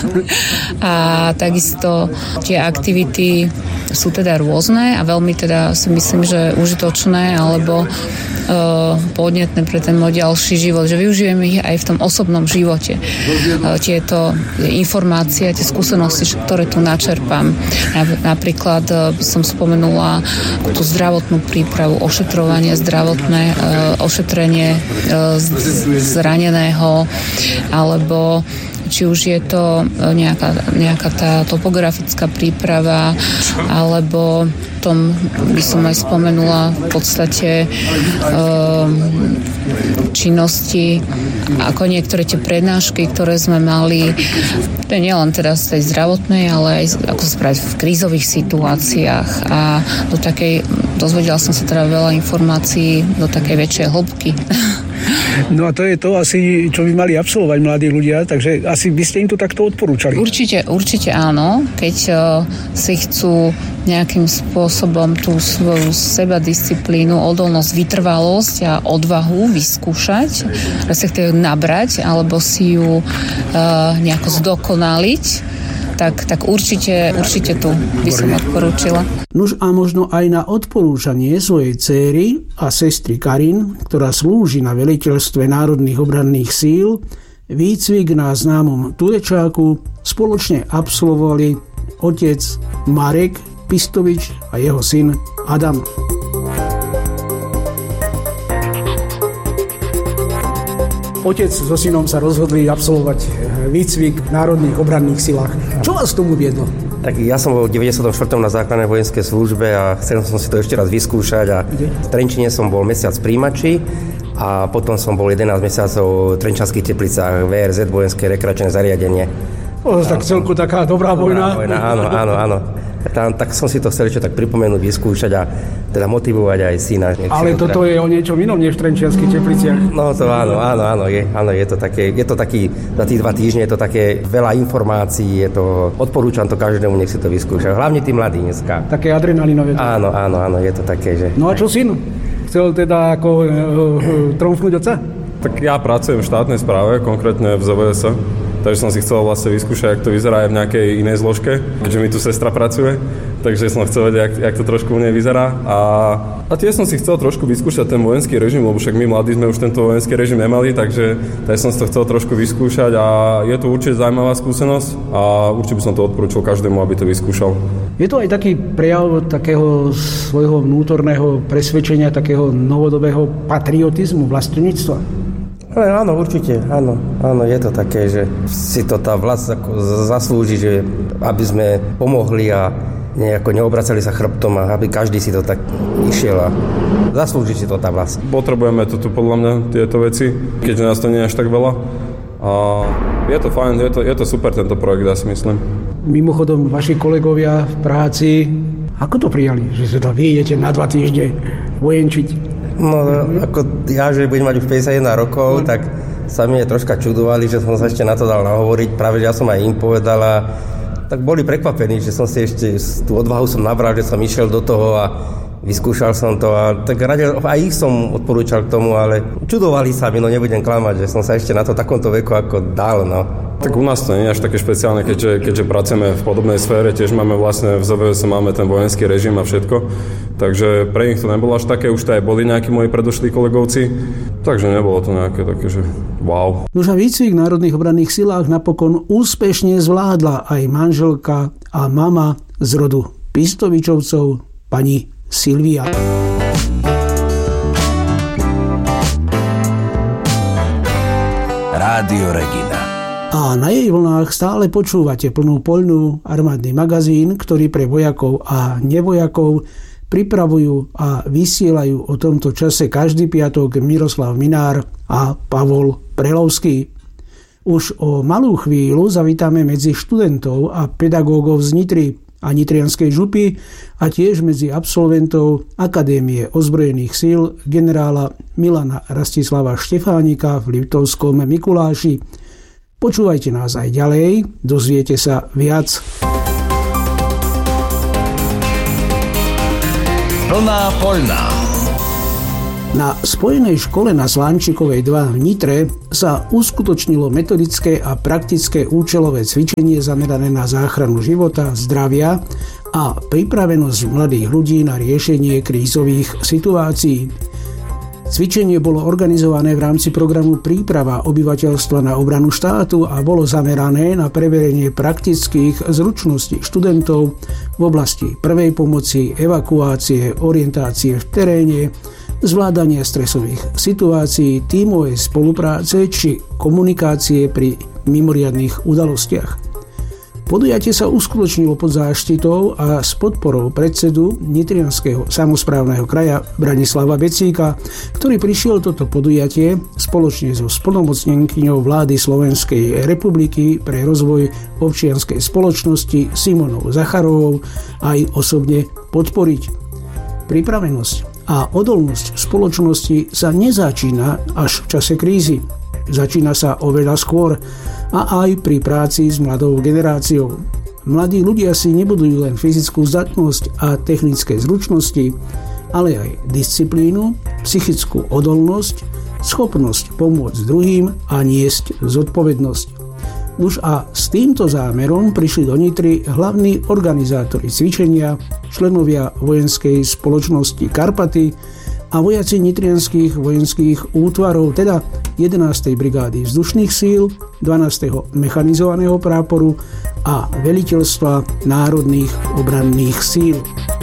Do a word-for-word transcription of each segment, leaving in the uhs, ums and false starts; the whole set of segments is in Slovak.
A takisto tie aktivity sú teda rôzne a veľmi teda si myslím, že užitočné alebo uh, podnetné pre ten môj ďalší život, že využijeme ich aj v tom osobnom živote. Uh, tieto informácie, tie skúsenosti, ktoré tu načerpám. Napríklad uh, by som spomenula tú zdravotnú prípravu, ošetrovanie zdravotné, uh, ošetrenie uh, zraneného, alebo či už je to nejaká, nejaká tá topografická príprava, alebo tom by som aj spomenula v podstate um, činnosti, ako niektoré tie prednášky, ktoré sme mali, to je nielen teda z tej zdravotnej, ale aj ako spraviť v krízových situáciách a do takej, dozvedela som sa teda veľa informácií do takej väčšej hĺbky. No a to je to asi, čo by mali absolvovať mladí ľudia, takže asi by ste im to takto odporúčali. Určite, určite áno, keď uh, si chcú nejakým spôsobom tú svoju sebadisciplínu, odolnosť, vytrvalosť a odvahu vyskúšať, respektíve nabrať, alebo si ju uh, nejako zdokonaliť, tak, tak určite, určite tu by som odporúčila. Nuž a možno aj na odporúčanie svojej céry a sestry Karin, ktorá slúži na veliteľstve národných obranných síl, výcvik na známom Turečáku spoločne absolvovali otec Marek Pistovič a jeho syn Adam. Otec so synom sa rozhodli absolvovať výcvik v národných obranných silách. Čo vás tomu viedlo? Tak ja som bol v deväťdesiatom štvrtom na základnej vojenskej službe a chcel som si to ešte raz vyskúšať a v Trenčine som bol mesiac v príjimači a potom som bol jedenásť mesiacov v Trenčanských Teplicách vé er zet, vojenské rekreačné zariadenie. O, tak celku taká dobrá vojna. Dobrá vojna, áno, áno, áno. Tam, tak som si to chcel ešte tak pripomenúť, vyskúšať a teda motivovať aj syna. Ale toto je o niečom inom než v Trenčianskych Tepliciach. No to áno, áno, áno, je, áno, je to také, je to taký, za tých dva týždne je to také veľa informácií, je to, odporúčam to každému, nech si to vyskúša, hlavne tí mladí dneska. Také adrenalinové. Áno, áno, áno, je to také, že... No a čo syn? Chcel teda ako e, e, tromfnúť otca? Tak ja pracujem v štátnej správe, konkrétne v zet vé es. Takže som si chcel vlastne vyskúšať, jak to vyzerá aj v nejakej inej zložke, keďže mi tu sestra pracuje, takže som chcel vedieť, jak, jak to trošku u nej vyzerá. A, a tiež som si chcel trošku vyskúšať ten vojenský režim, lebo však my mladí sme už tento vojenský režim nemali, takže tak som si to chcel trošku vyskúšať a je to určite zaujímavá skúsenosť a určite by som to odporúčil každému, aby to vyskúšal. Je to aj taký prejav takého svojho vnútorného presvedčenia, takého novodobého patriotizmu, vlastenectva? Ale áno, určite, áno, áno, je to také, že si to tá vlast ako zaslúži, že aby sme pomohli a nejako neobracali sa chrbtom a aby každý si to tak išiel a zaslúži si to tá vlast. Potrebujeme to tu podľa mňa, tieto veci, keďže nás to nie je až tak veľa. A je to fajn, je to, je to super tento projekt, ja si myslím. Mimochodom, vaši kolegovia v práci, ako to prijali, že sa to vy idete na dva týždne vojenčiť? No, ako ja, že budem mať už päťdesiatjeden rokov, tak sa mi troška čudovali, že som sa ešte na to dal nahovoriť. Práve, že ja som aj im povedal a tak boli prekvapení, že som si ešte tú odvahu som nabral, že som išiel do toho a vyskúšal som to a tak radil, aj ich som odporúčal k tomu, ale čudovali sa mi, no nebudem klamať, že som sa ešte na to takomto veku ako dal, no. Tak u nás to nie je až také špeciálne, keďže, keďže pracujeme v podobnej sfére, tiež máme vlastne v zet vé es máme ten vojenský režim a všetko, takže pre nich to nebolo až také, už to aj boli nejakí moji predošlí kolegovci, takže nebolo to nejaké také, že wow. Nož a výcvik v národných obranných silách napokon úspešne zvládla aj manželka a mama z rodu Pistovičovcov, pani Silvia. Rádio Regina. A na jej vlnách stále počúvate Plnú poľnú, armádny magazín, ktorý pre vojakov a nevojakov pripravujú a vysielajú o tomto čase každý piatok Miroslav Minár a Pavol Prelovský. Už o malú chvíľu zavítame medzi študentov a pedagógov z Nitry a Nitrianskej župy a tiež medzi absolventov Akadémie ozbrojených síl generála Milana Rastislava Štefánika v Liptovskom Mikuláši. Počúvajte nás aj ďalej, dozviete sa viac. Plná poľná. Na Spojenej škole na Slánčikovej dva v Nitre sa uskutočnilo metodické a praktické účelové cvičenie zamerané na záchranu života, zdravia a pripravenosť mladých ľudí na riešenie krízových situácií. Cvičenie bolo organizované v rámci programu Príprava obyvateľstva na obranu štátu a bolo zamerané na preverenie praktických zručností študentov v oblasti prvej pomoci, evakuácie, orientácie v teréne, zvládania stresových situácií, tímovej spolupráce či komunikácie pri mimoriadnych udalostiach. Podujatie sa uskutočnilo pod záštitou a s podporou predsedu Nitrianskeho samosprávneho kraja Branislava Becíka, ktorý prišiel toto podujatie spoločne so splnomocnenkyňou vlády Slovenskej republiky pre rozvoj občianskej spoločnosti Simonou Zacharovou aj osobne podporiť. Pripravenosť a odolnosť spoločnosti sa nezačína až v čase krízy. Začína sa oveľa skôr a aj pri práci s mladou generáciou. Mladí ľudia si nebudujú len fyzickú zdatnosť a technické zručnosti, ale aj disciplínu, psychickú odolnosť, schopnosť pomôcť druhým a niesť zodpovednosť. Už a s týmto zámerom prišli do Nitry hlavní organizátori cvičenia, členovia vojenskej spoločnosti Karpaty a vojaci nitrianskych vojenských útvarov, teda jedenástej brigády vzdušných síl, dvanásteho mechanizovaného práporu a veliteľstva národných obranných síl.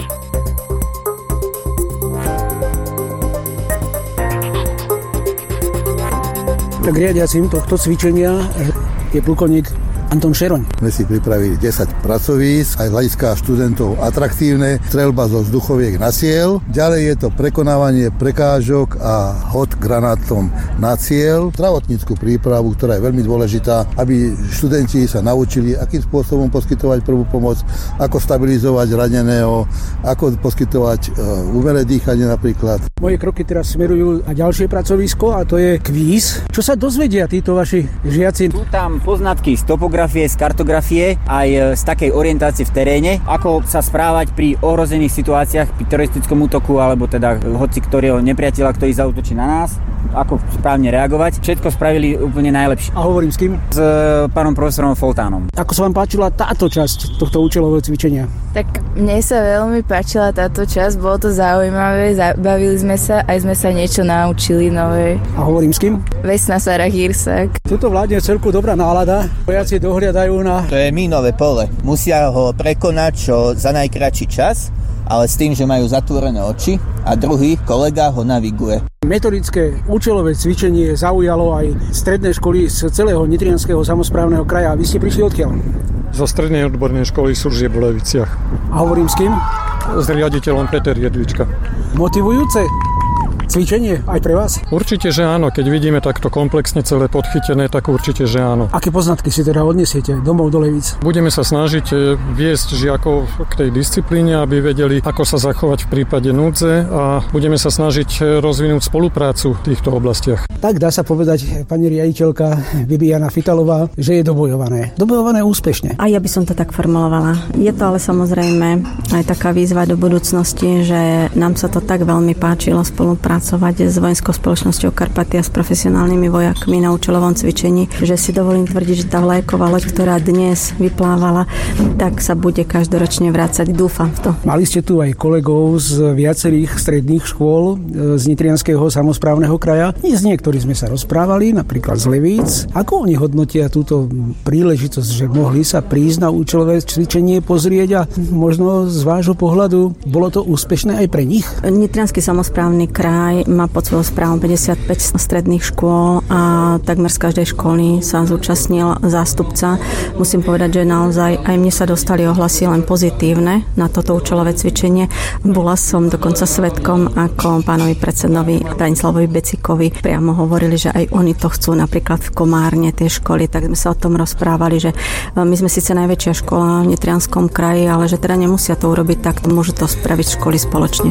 Tak riadiacim tohto cvičenia je plukovník Anton Šeroň. My si pripravili desať pracovísk, aj z hľadiska študentov atraktívne, streľba zo vzduchoviek na cieľ. Ďalej je to prekonávanie prekážok a hod granátom na cieľ. Zdravotnícku prípravu, ktorá je veľmi dôležitá, aby študenti sa naučili, akým spôsobom poskytovať prvú pomoc, ako stabilizovať raneného, ako poskytovať umelé dýchanie napríklad. Moje kroky teraz smerujú na ďalšie pracovisko a to je kvíz. Čo sa dozvedia títo vaši žiaci? Sú tam poznatky z topografie, z kartografie, aj z takej orientácie v teréne, ako sa správať pri ohrozených situáciách, pri teroristickom útoku, alebo teda hoci ktorého nepriateľa, ktorý zaútočí na nás, ako správne reagovať. Všetko spravili úplne najlepšie. A hovorím s kým? S pánom profesorom Foltánom. Ako sa vám páčila táto časť tohto účelového cvičenia? Tak mne sa veľmi páčila táto časť, bolo to zaujímavé, zabavili sme sa, aj sme sa niečo naučili nové. A hovorím s kým? Vesna Sara Hírsak. Tuto vládne celku dobrá nálada. Vojaci dohliadajú na... To je mínové pole. Musia ho prekonať čo za najkratší čas, ale s tým, že majú zatvorené oči a druhý kolega ho naviguje. Metodické účelové cvičenie zaujalo aj stredné školy z celého Nitrianskeho samosprávneho kraja. Vy ste prišli odkiaľ? Zo strednej odbornej školy Suržieb v Leviciach. A hovorím s kým? S riaditeľom Peter Jedlička. Motivujúce cvičenie aj pre vás? Určite, že áno. Keď vidíme takto komplexne celé podchytené, tak určite, že áno. Aké poznatky si teda odnesiete domov do Levíc? Budeme sa snažiť viesť žiakov k tej disciplíne, aby vedeli, ako sa zachovať v prípade núdze, a budeme sa snažiť rozvinúť spoluprácu v týchto oblastiach. Tak dá sa povedať, pani riaditeľka Bibiana Fitalová, že je dobojované. Dobojované úspešne. A ja by som to tak formulovala. Je to ale samozrejme aj taká výzva do budúcnosti, že nám sa to tak veľmi páčilo spolupracovať s vojenskou spoločnosťou Karpaty a s profesionálnymi vojakmi na účelovom cvičení, že si dovolím tvrdiť, že tá vlajková loď, ktorá dnes vyplávala, tak sa bude každoročne vrácať. Dúfam v to. Mali ste tu aj kolegov z viacerých stredných škôl z Nitrianskeho samosprávneho kraja. S niektorými sme sa rozprávali, napríklad z Levíc. Ako oni hodnotia túto príležitosť, že mohli sa prísť na účelové cvičenie pozrieť a možno z vášho pohľadu bolo to úspešné aj pre nich? Nitriansky samosprávny kraj má pod svojou správou päťdesiatpäť stredných škôl a takmer z každej školy sa zúčastnil zástupca. Musím povedať, že naozaj aj mne sa dostali ohlasy len pozitívne na toto účelové cvičenie. Bola som dokonca svedkom, ako pánovi predsedovi Branislavovi Becíkovi priamo hovorili, že aj oni to chcú, napríklad v Komárne tie školy, tak sme sa o tom rozprávali, že my sme síce najväčšia škola v Nitrianskom kraji, ale že teda nemusia to urobiť tak, môžu to spraviť školy spoločne.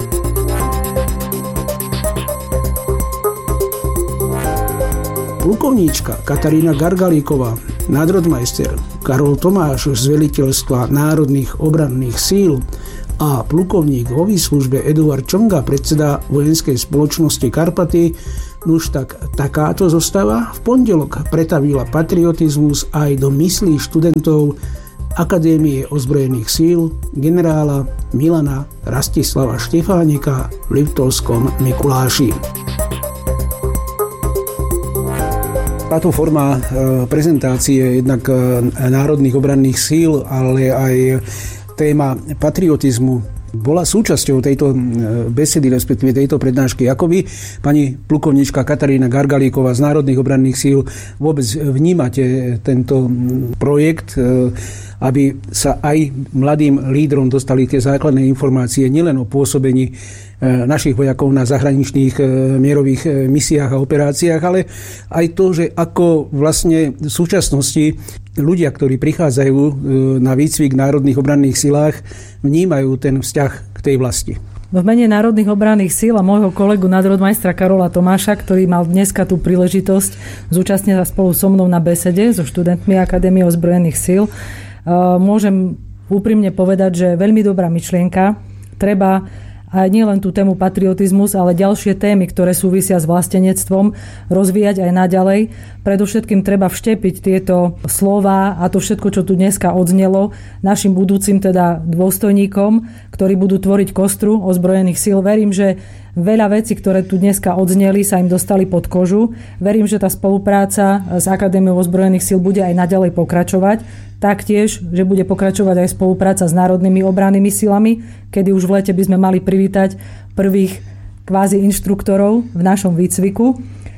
Plukovníčka Katarína Gargalíková, nadrodmajster Karol Tomáš z veliteľstva národných obranných síl a plukovník vo výslužbe Eduard Čonga, predseda vojenskej spoločnosti Karpaty. Nuž tak takáto zostava v pondelok pretavila patriotizmus aj do myslí študentov Akadémie ozbrojených síl generála Milana Rastislava Štefánika v Liptovskom Mikuláši. Táto forma prezentácie jednak národných obranných síl, ale aj téma patriotizmu bola súčasťou tejto besedy, respektíve tejto prednášky. Ako vy, pani plukovníčka Katarína Gargalíková z Národných obranných síl, vôbec vnímate tento projekt, aby sa aj mladým lídrom dostali tie základné informácie nielen o pôsobení našich vojakov na zahraničných mierových misiách a operáciách, ale aj to, že ako vlastne v súčasnosti ľudia, ktorí prichádzajú na výcvik v národných obranných silách, vnímajú ten vzťah k tej vlasti. V mene Národných obranných síl a môjho kolegu nadrodmajstra Karola Tomáša, ktorý mal dneska tú príležitosť zúčastniť sa spolu so mnou na besede so študentmi Akadémie ozbrojených síl, môžem úprimne povedať, že veľmi dobrá myšlienka. Treba a nie len tú tému patriotizmus, ale ďalšie témy, ktoré súvisia s vlastenectvom, rozvíjať aj naďalej. Predovšetkým treba vštepiť tieto slová a to všetko, čo tu dneska odznelo, našim budúcim teda dôstojníkom, ktorí budú tvoriť kostru ozbrojených síl. Verím, že veľa vecí, ktoré tu dneska odzneli, sa im dostali pod kožu. Verím, že tá spolupráca s Akadémiou ozbrojených síl bude aj naďalej pokračovať. Taktiež, že bude pokračovať aj spolupráca s národnými obrannými silami, kedy už v lete by sme mali privítať prvých kvázi inštruktorov v našom výcviku.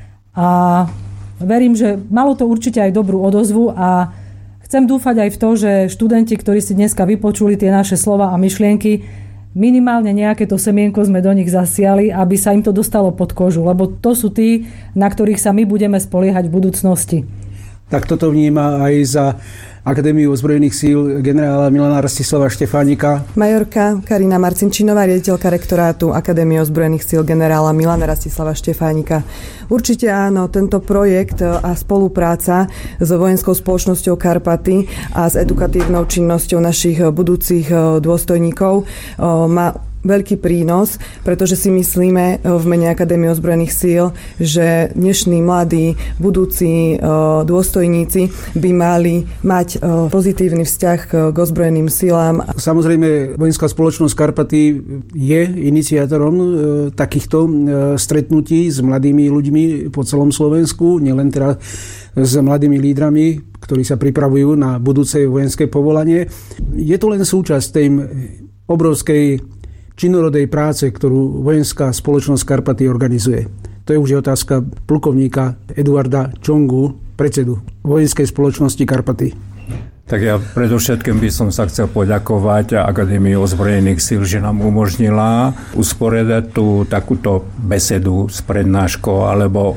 A verím, že malo to určite aj dobrú odozvu a chcem dúfať aj v to, že študenti, ktorí si dneska vypočuli tie naše slova a myšlienky, minimálne nejaké to semienko sme do nich zasiali, aby sa im to dostalo pod kožu, lebo to sú tí, na ktorých sa my budeme spoliehať v budúcnosti. Tak toto vníma aj za Akadémiu ozbrojených síl generála Milana Rastislava Štefánika. Majorka Karina Marcinčinová, riaditeľka rektorátu Akadémie ozbrojených síl generála Milana Rastislava Štefánika. Určite áno, tento projekt a spolupráca s vojenskou spoločnosťou Karpaty a s edukatívnou činnosťou našich budúcich dôstojníkov má veľký prínos, pretože si myslíme v mene Akadémie ozbrojených síl, že dnešní mladí budúci dôstojníci by mali mať pozitívny vzťah k ozbrojeným silám. Samozrejme, vojenská spoločnosť Karpaty je iniciátorom takýchto stretnutí s mladými ľuďmi po celom Slovensku, nielen teda s mladými lídrami, ktorí sa pripravujú na budúce vojenské povolanie. Je to len súčasť tej obrovskej činorodej práce, ktorú vojenská spoločnosť Karpaty organizuje. To je už otázka plukovníka Eduarda Čongu, predsedu vojenskej spoločnosti Karpaty. Tak ja predovšetkým by som sa chcel poďakovať Akadémii ozbrojených síl, že nám umožnila usporiadať tú takúto besedu s prednáškou alebo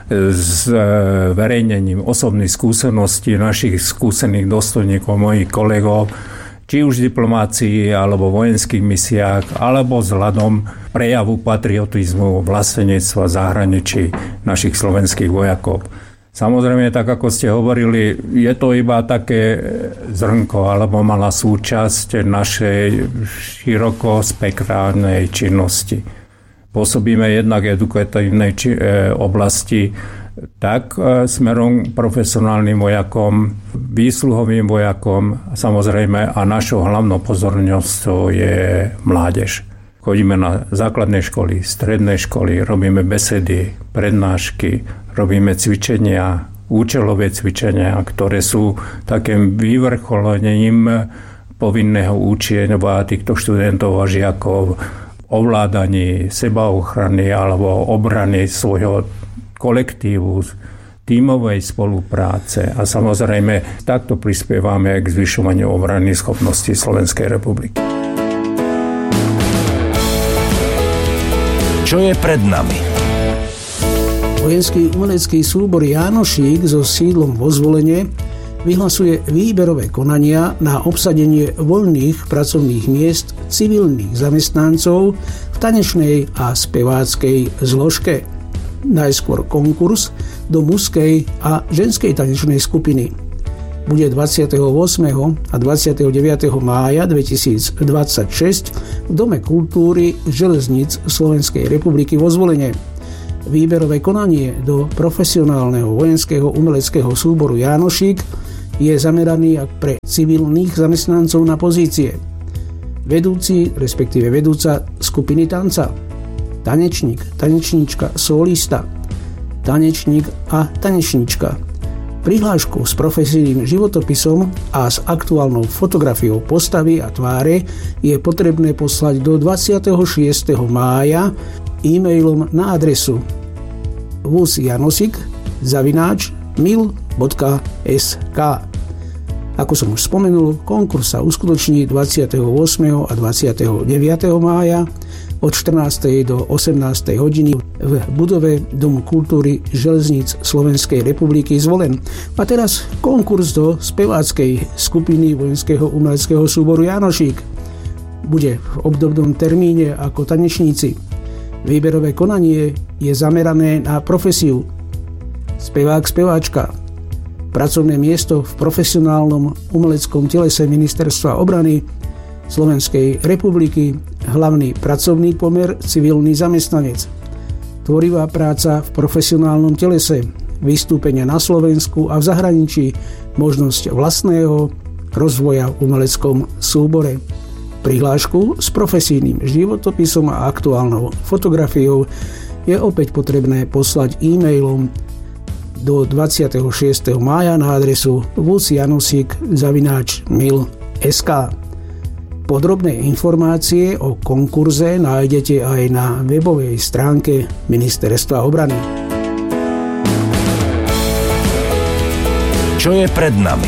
s verejnením osobných skúseností našich skúsených dôstojníkov, mojich kolegov, či už v diplomácii, alebo v vojenských misiách, alebo vzhľadom prejavu patriotizmu, vlastenectva, zahraničí našich slovenských vojakov. Samozrejme, tak ako ste hovorili, je to iba také zrnko, alebo malá súčasť našej širokospektrálnej činnosti. Pôsobíme jednak v edukatívnej či, e, oblasti, tak smerom profesionálnym vojakom, výsluhovým vojakom, samozrejme, a našou hlavnou pozornosťou je mládež. Chodíme na základné školy, stredné školy, robíme besedy, prednášky, robíme cvičenia, účelové cvičenia, ktoré sú takým vyvrcholením povinného učenia týchto študentov a žiakov, ovládaní sebaochrany alebo obrany svojho kolektívu, tímovej spolupráce a samozrejme takto prispievame k zvyšovaniu obranných schopností Slovenskej republiky. Čo je pred nami? Vojenský umelecký súbor Jánošík so sídlom vo Zvolene vyhlasuje výberové konania na obsadenie voľných pracovných miest civilných zamestnancov v tanečnej a speváckej zložke. Najskôr konkurs do mužskej a ženskej tanečnej skupiny. bude dvadsiateho ôsmeho a dvadsiateho deviateho mája dvetisícdvadsaťšesť v Dome kultúry Železníc Slovenskej republiky vo Zvolene. Výberové konanie do profesionálneho vojenského umeleckého súboru Jánošík je zameraný pre civilných zamestnancov na pozície vedúci, respektíve vedúca skupiny tanca, tanečník, tanečníčka, solista, tanečník a tanečníčka. Prihlášku s profesijným životopisom a s aktuálnou fotografiou postavy a tváre je potrebné poslať do dvadsiateho šiesteho mája e-mailom na adresu vusjanosik zavináč mil bodka es ká. Ako som už spomenul, konkurs sa uskutoční dvadsiateho ôsmeho a dvadsiateho deviateho mája od štrnástej do osemnástej hodiny v budove Domu kultúry Železníc Slovenskej republiky Zvolen. A teraz konkurs do speváckej skupiny vojenského umeleckého súboru Jánošík. Bude v obdobnom termíne ako tanečníci. Výberové konanie je zamerané na profesiu spevák, speváčka. Pracovné miesto v profesionálnom umeleckom telese Ministerstva obrany Slovenskej republiky, hlavný pracovný pomer, civilný zamestnanec. Tvorivá práca v profesionálnom telese, vystúpenia na Slovensku a v zahraničí, možnosť vlastného rozvoja v umeleckom súbore. Prihlášku s profesijným životopisom a aktuálnou fotografiou je opäť potrebné poslať e-mailom do dvadsiateho šiesteho mája na adresu vusjanosik zavináč mil bodka es ká. Podrobné informácie o konkurze nájdete aj na webovej stránke Ministerstva obrany. Čo je pred nami?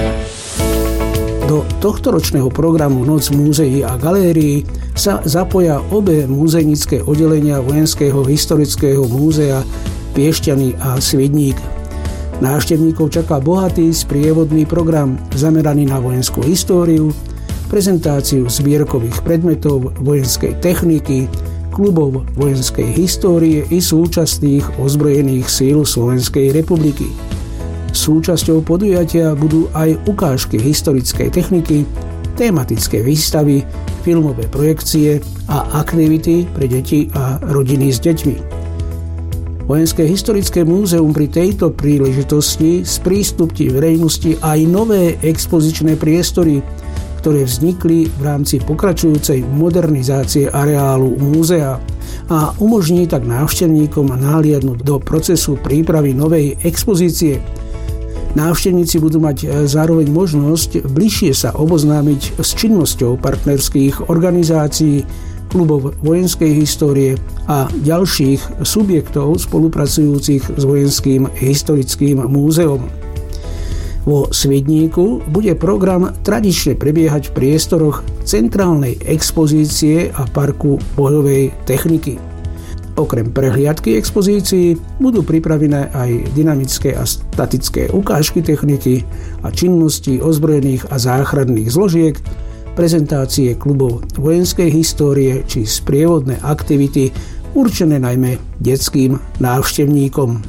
Do tohtoročného programu Noc múzeí a galérií sa zapoja obe múzejnické oddelenia Vojenského historického múzea Piešťany a Svidník. Návštevníkov čaká bohatý sprievodný program zameraný na vojenskú históriu, prezentáciu zbierkových predmetov vojenskej techniky, klubov vojenskej histórie i súčasných ozbrojených síl Slovenskej republiky. Súčasťou podujatia budú aj ukážky historickej techniky, tematické výstavy, filmové projekcie a aktivity pre deti a rodiny s deťmi. Vojenské historické múzeum pri tejto príležitosti sprístupní verejnosti aj nové expozičné priestory, ktoré vznikli v rámci pokračujúcej modernizácie areálu múzea a umožní tak návštevníkom nahliadnúť do procesu prípravy novej expozície. Návštevníci budú mať zároveň možnosť bližšie sa oboznámiť s činnosťou partnerských organizácií, klubov vojenskej histórie a ďalších subjektov spolupracujúcich s Vojenským historickým múzeom. Vo Svidníku bude program tradične prebiehať v priestoroch centrálnej expozície a parku bojovej techniky. Okrem prehliadky expozícií budú pripravené aj dynamické a statické ukážky techniky a činnosti ozbrojených a záchranných zložiek, prezentácie klubov vojenskej histórie či sprievodné aktivity určené najmä detským návštevníkom.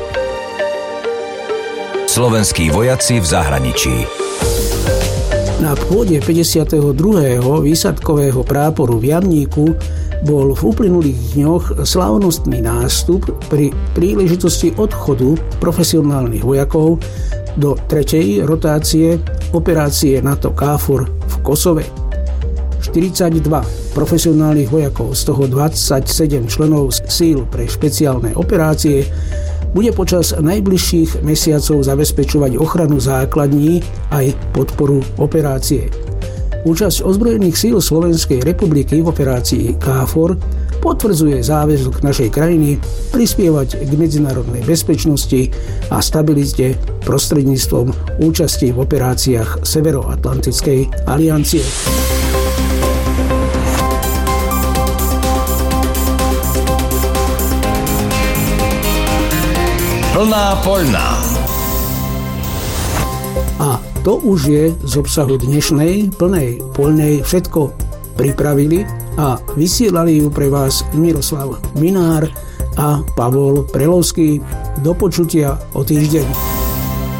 Slovenskí vojaci v zahraničí. Na pôde päťdesiateho druhého výsadkového práporu v Jamníku bol v uplynulých dňoch slávnostný nástup pri príležitosti odchodu profesionálnych vojakov do tretej rotácie operácie NATO KFOR v Kosove. štyridsaťdva profesionálnych vojakov, z toho dvadsaťsedem členov síl pre špeciálne operácie, bude počas najbližších mesiacov zabezpečovať ochranu základní aj podporu operácie. Účasť ozbrojených síl Slovenskej republiky v operácii KFOR potvrdzuje záväzok našej krajiny prispievať k medzinárodnej bezpečnosti a stabilite prostredníctvom účasti v operáciách Severoatlantickej aliancie. Plná poľná. A to už je z obsahu dnešnej plnej poľnej všetko. Pripravili a vysielali ju pre vás Miroslav Minár a Pavol Prelovský. Do počutia o týždeň.